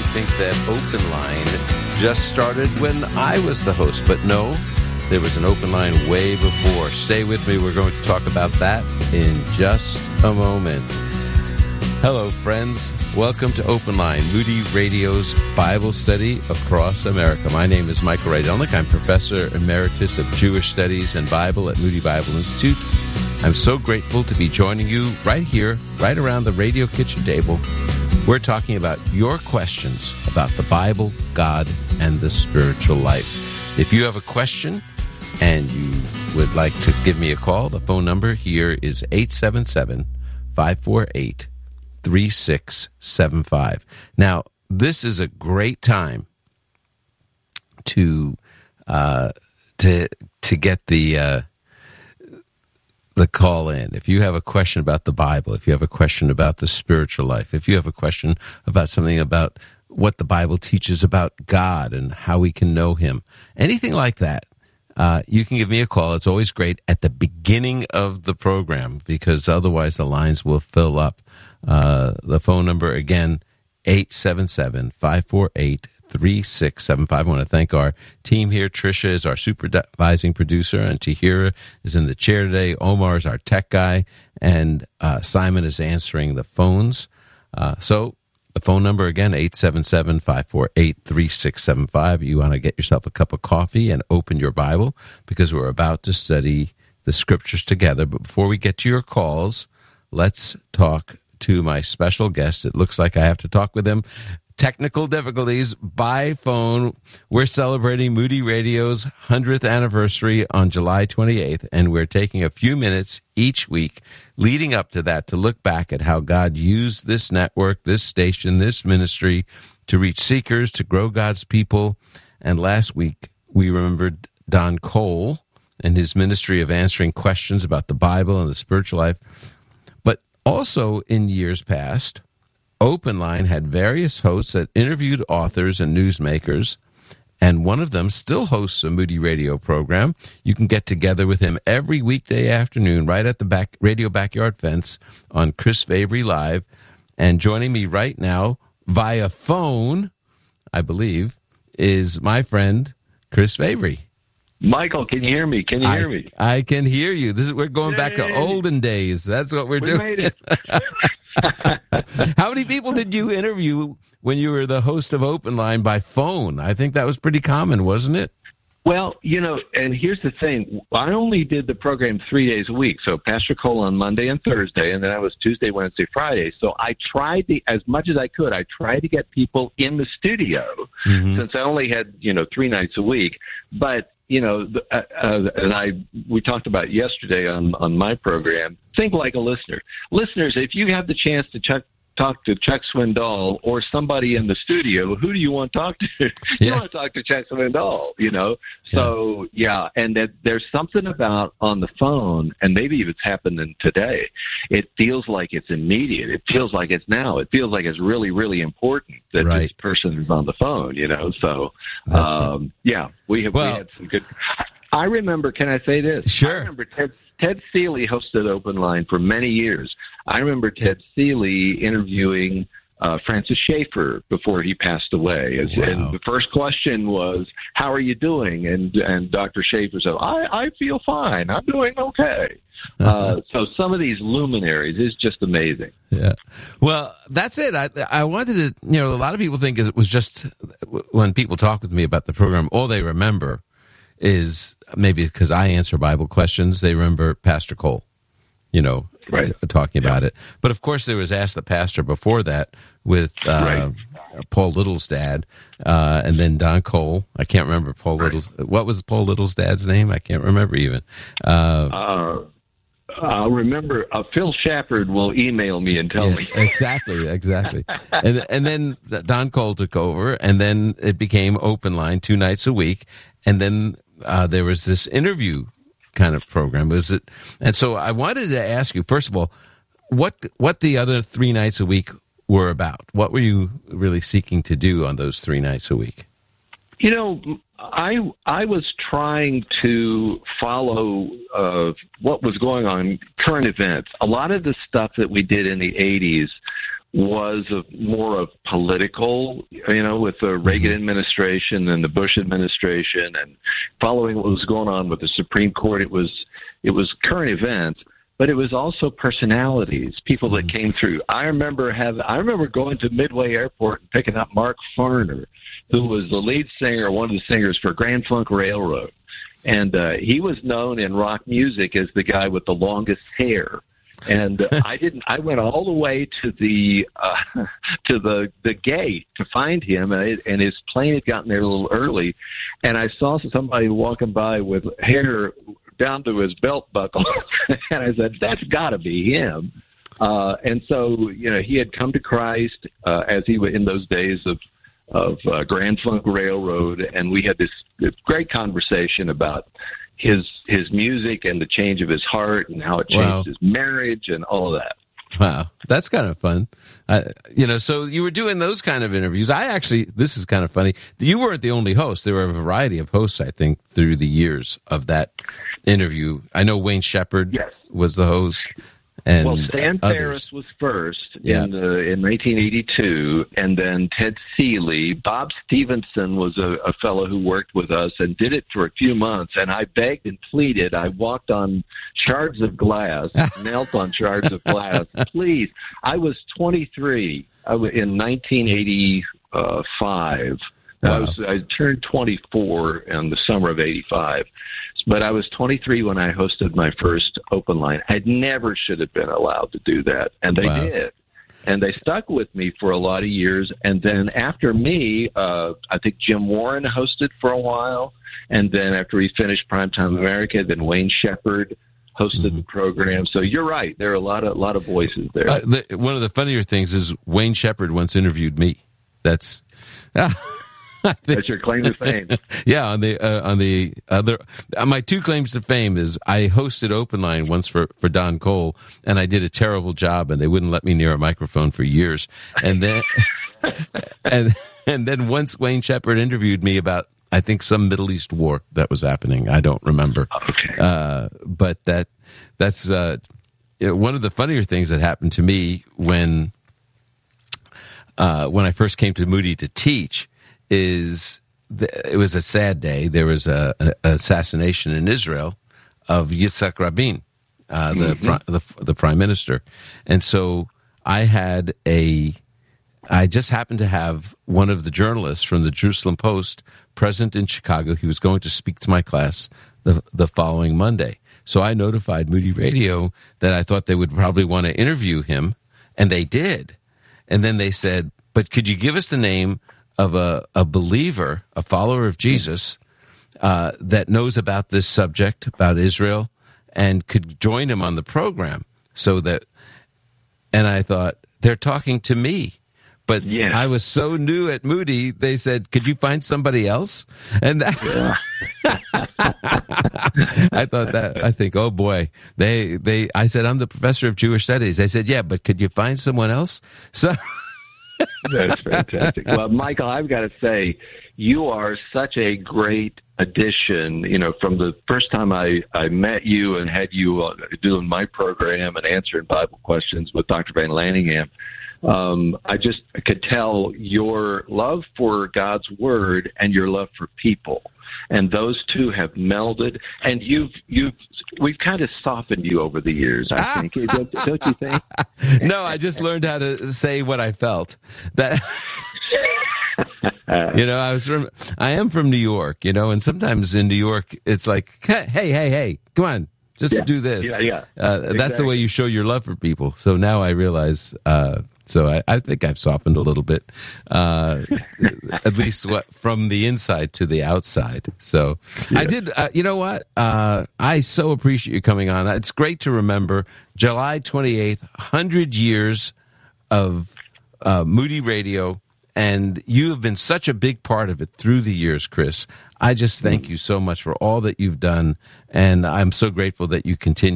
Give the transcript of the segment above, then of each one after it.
think that Open Line just started when I was the host, but no, there was an Open Line way before. Stay with me. We're going to talk about that in just a moment. Hello, friends. Welcome to Open Line, Moody Radio's Bible study across America. My name is Michael Ray Dolnick. I'm Professor Emeritus of Jewish Studies and Bible at Moody Bible Institute. I'm so grateful to be joining you right here, right around the radio kitchen table. We're talking about your questions about the Bible, God, and the spiritual life. If you have a question and you would like to give me a call, the phone number here is 877-548-3675. Now, this is a great time to get the call in. If you have a question about the Bible, if you have a question about the spiritual life, if you have a question about something about what the Bible teaches about God and how we can know Him, anything like that, you can give me a call. It's always great at the beginning of the program because otherwise the lines will fill up. The phone number, again, 877-548-3675. I want to thank our team here. Tricia is our supervising producer, and Tahira is in the chair today. Omar is our tech guy, and Simon is answering the phones. So the phone number, again, 877-548-3675. You want to get yourself a cup of coffee and open your Bible because we're about to study the Scriptures together. But before we get to your calls, let's talk to my special guest. It looks like I have to talk with him. Technical difficulties by phone. We're celebrating Moody Radio's 100th anniversary on July 28th, and we're taking a few minutes each week leading up to that to look back at how God used this network, this station, this ministry to reach seekers, to grow God's people. And last week, we remembered Don Cole and his ministry of answering questions about the Bible and the spiritual life. But also in years past, Open Line had various hosts that interviewed authors and newsmakers, and one of them still hosts a Moody Radio program. You can get together with him every weekday afternoon right at the Radio Backyard Fence on Chris Fabry Live. And joining me right now via phone, I believe, is my friend Chris Fabry. Michael, can you hear me? Can you hear me? I can hear you. We're going back to olden days. That's what we're doing. Made it. How many people did you interview when you were the host of Open Line by phone? I think that was pretty common, wasn't it? Well, and here's the thing. I only did the program 3 days a week. So Pastor Cole on Monday and Thursday, and then I was Tuesday, Wednesday, Friday. So I tried as much as I could, I tried to get people in the studio since I only had, 3 nights a week. But and we talked about yesterday on my program, think like a listener. Listeners, if you have the chance to talk to Chuck Swindoll or somebody in the studio, who do you want to talk to? You want to talk to Chuck Swindoll, So, and that there's something about on the phone, and maybe it's happening today, it feels like it's immediate. It feels like it's now. It feels like it's really, really important that this person is on the phone, So, we had some good... I remember, can I say this? Sure. I remember Ted Seeley hosted Open Line for many years. I remember Ted Seeley interviewing Francis Schaeffer before he passed away. And the first question was, how are you doing? And Dr. Schaeffer said, I feel fine. I'm doing okay. So some of these luminaries is just amazing. Yeah. Well, that's it. I wanted to, a lot of people think it was just when people talk with me about the program, all they remember is maybe because I answer Bible questions, they remember Pastor Cole, talking about it. But of course, there was Ask the Pastor before that with Paul Little's dad, and then Don Cole. I can't remember Paul Little's. What was Paul Little's dad's name? I can't remember even. I'll remember. Phil Shepard will email me and tell me. Exactly. And then Don Cole took over, and then it became Open Line 2 nights a week, and then there was this interview kind of program. Was it? And so I wanted to ask you, first of all, what the other 3 nights a week were about. What were you really seeking to do on those 3 nights a week? I was trying to follow what was going on, current events. A lot of the stuff that we did in the 80s was more of political, with the Reagan administration and the Bush administration, and following what was going on with the Supreme Court. It was current events, but it was also personalities, people that came through. I remember going to Midway Airport and picking up Mark Farner, who was the lead singer, one of the singers for Grand Funk Railroad, and he was known in rock music as the guy with the longest hair. And I went all the way to the gate to find him, and his plane had gotten there a little early, and I saw somebody walking by with hair down to his belt buckle, and I said, "That's got to be him." And so, he had come to Christ as he was in those days of Grand Funk Railroad, and we had this great conversation about his music and the change of his heart and how it changed his marriage and all of that. Wow, that's kind of fun. So you were doing those kind of interviews. This is kind of funny. You weren't the only host. There were a variety of hosts, I think, through the years of that interview. I know Wayne Shepherd was the host. And Stan Ferris was first in 1982, and then Ted Seeley. Bob Stevenson was a fellow who worked with us and did it for a few months, and I begged and pleaded. I walked on shards of glass, knelt on shards of glass. Please. I was 23 in 1985. Wow. I turned 24 in the summer of 85. But I was 23 when I hosted my first open line. I never should have been allowed to do that, and they did. And they stuck with me for a lot of years. And then after me, I think Jim Warren hosted for a while. And then after he finished Primetime America, then Wayne Shepherd hosted the program. So you're right. There are a lot of voices there. One of the funnier things is Wayne Shepherd once interviewed me. That's... That's your claim to fame. Yeah, on the other, my two claims to fame is I hosted Open Line once for Don Cole, and I did a terrible job, and they wouldn't let me near a microphone for years. And then, and then once Wayne Shepherd interviewed me about, I think, some Middle East war that was happening. I don't remember. Okay. But that's one of the funnier things that happened to me when I first came to Moody to teach. It was a sad day. There was an assassination in Israel of Yitzhak Rabin, the prime minister, and so I just happened to have one of the journalists from the Jerusalem Post present in Chicago. He was going to speak to my class the following Monday, so I notified Moody Radio that I thought they would probably want to interview him, and they did. And then they said, "But could you give us the name of a believer, a follower of Jesus, that knows about this subject, about Israel, and could join him on the program?" And I thought, they're talking to me. But I was so new at Moody, they said, "Could you find somebody else?" And I think, oh boy, I said, "I'm the professor of Jewish studies." They said, "Yeah, but could you find someone else?" So that's fantastic. Well, Michael, I've got to say, you are such a great addition. From the first time I met you and had you doing my program and answering Bible questions with Dr. Van Lanningham, I could tell your love for God's Word and your love for people. And those two have melded, and we've kind of softened you over the years, I think. Don't you think? No, I just learned how to say what I felt. That I am from New York, and sometimes in New York it's like, hey, come on, just do this. Yeah. That's the way you show your love for people. So now I realize. So I think I've softened a little bit, at least from the inside to the outside. So I did, you know what? I so appreciate you coming on. It's great to remember July 28th, 100 years of Moody Radio, and you have been such a big part of it through the years, Chris. I just thank you so much for all that you've done, and I'm so grateful that you continue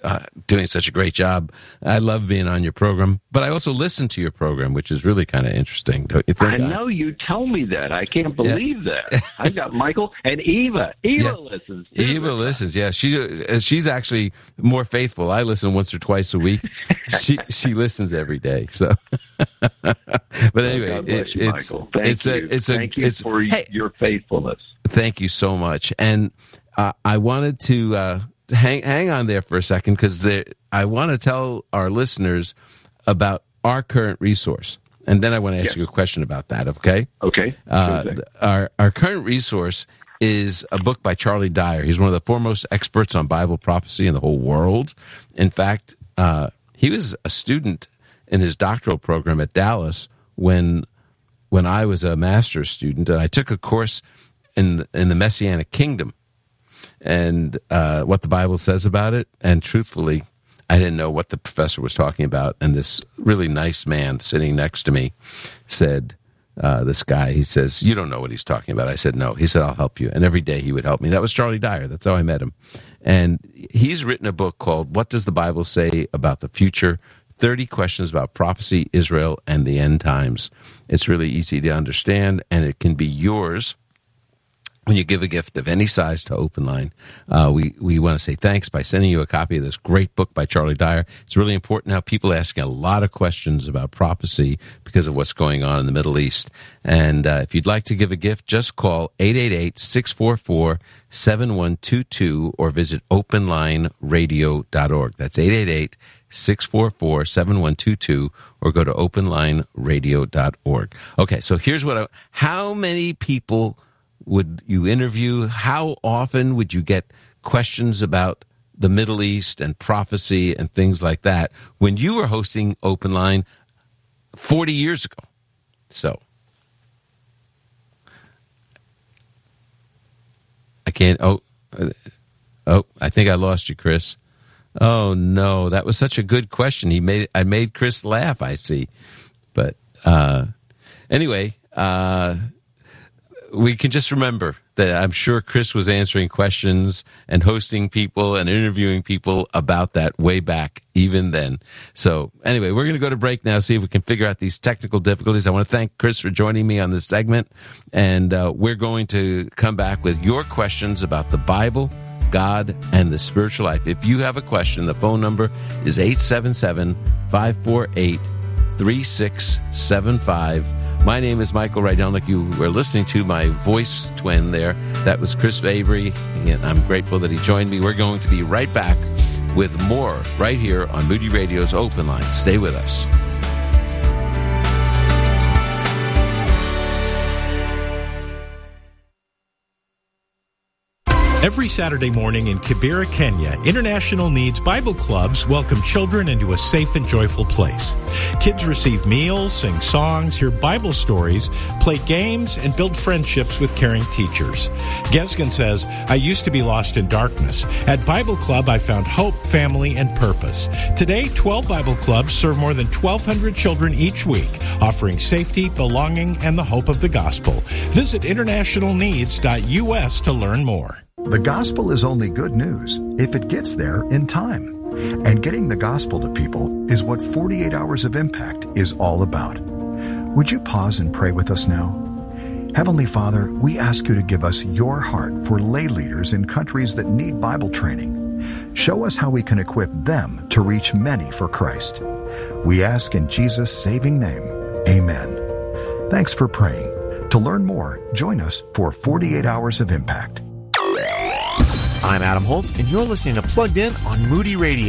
doing such a great job. I love being on your program, but I also listen to your program, which is really kind of interesting, don't you think? I know you tell me that. I can't believe that. I've got Michael and Eva. Eva listens. Eva listens. Yeah, she's actually more faithful. I listen once or twice a week. She listens every day. So, but anyway, God bless you, Michael. Thank you for your faithfulness. Thank you so much. And I wanted to hang on there for a second, because I want to tell our listeners about our current resource. And then I want to ask you a question about that, okay? Okay. Our current resource is a book by Charlie Dyer. He's one of the foremost experts on Bible prophecy in the whole world. In fact, he was a student in his doctoral program at Dallas when I was a master's student, and I took a course in the Messianic Kingdom and what the Bible says about it. And truthfully, I didn't know what the professor was talking about. And this really nice man sitting next to me said, this guy, he says, "You don't know what he's talking about." I said, "No." He said, "I'll help you." And every day he would help me. That was Charlie Dyer. That's how I met him. And he's written a book called "What Does the Bible Say About the Future? 30 Questions About Prophecy, Israel, and the End Times." It's really easy to understand, and it can be yours when you give a gift of any size to Open Line. We want to say thanks by sending you a copy of this great book by Charlie Dyer. It's really important now. People are asking a lot of questions about prophecy because of what's going on in the Middle East. And if you'd like to give a gift, just call 888-644-7122 or visit openlineradio.org. That's 888-644-7122 or go to openlineradio.org. Okay, so here's how many people would you interview? How often would you get questions about the Middle East and prophecy and things like that when you were hosting Open Line 40 years ago? So, I can't, I think I lost you, Chris. Oh, no, that was such a good question. I made Chris laugh, I see. But anyway, we can just remember that I'm sure Chris was answering questions and hosting people and interviewing people about that way back even then. So anyway, we're going to go to break now, see if we can figure out these technical difficulties. I want to thank Chris for joining me on this segment, and we're going to come back with your questions about the Bible, God, and the spiritual life. If you have a question, the phone number is 877-548-3675. My name is Michael Rydelnik. You were listening to my voice twin there. That was Chris Avery, and I'm grateful that he joined me. We're going to be right back with more right here on Moody Radio's Open Line. Stay with us. Every Saturday morning in Kibera, Kenya, International Needs Bible Clubs welcome children into a safe and joyful place. Kids receive meals, sing songs, hear Bible stories, play games, and build friendships with caring teachers. Gesgen says, "I used to be lost in darkness. At Bible Club, I found hope, family, and purpose." Today, 12 Bible clubs serve more than 1,200 children each week, offering safety, belonging, and the hope of the gospel. Visit internationalneeds.us to learn more. The gospel is only good news if it gets there in time. And getting the gospel to people is what 48 Hours of Impact is all about. Would you pause and pray with us now? Heavenly Father, we ask you to give us your heart for lay leaders in countries that need Bible training. Show us how we can equip them to reach many for Christ. We ask in Jesus' saving name, amen. Thanks for praying. To learn more, join us for 48 Hours of Impact. I'm Adam Holtz, and you're listening to Plugged In on Moody Radio.